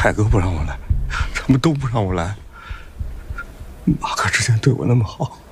凯哥不让我来，他们都不让我来。马哥之前对我那么好，